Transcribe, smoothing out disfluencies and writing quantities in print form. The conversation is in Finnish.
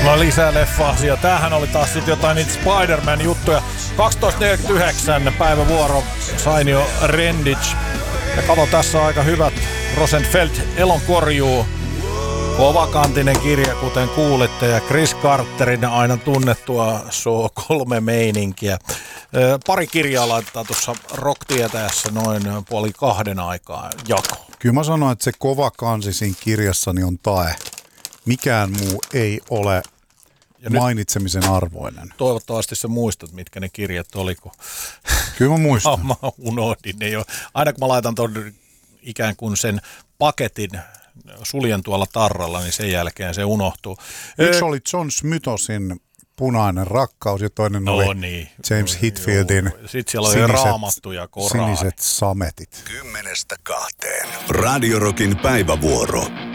No lisää leffa-asia. Tämähän oli taas sitten jotain niitä Spider-Man-juttuja. 12.49 päivävuoro Sainio Rendic. Ja kato, tässä on aika hyvät Rosenfeld elonkorjuu. Kovakantinen kirja, kuten kuulitte, ja Chris Carterin aina tunnettua Show 3-meininkiä. Pari kirjaa laitetaan tuossa Rock-tietäjässä noin 1:30 aikaa jako. Kyllä mä sanon, että se kova kansi siinä kirjassani on tae. Mikään muu ei ole mainitsemisen arvoinen. Toivottavasti sä muistat, mitkä ne kirjat oli, kun kyllä mä muistan. mä unohdin ne jo. Aina kun mä laitan ton ikään kuin sen paketin, suljen tuolla tarralla, niin sen jälkeen se unohtuu. Yksi oli John Smythosin Punainen rakkaus ja toinen oli niin. James Hetfieldin Sitten siellä oli Raamattu ja Koraa. Siniset sametit. 10:00–2. Radio Rockin päivävuoro.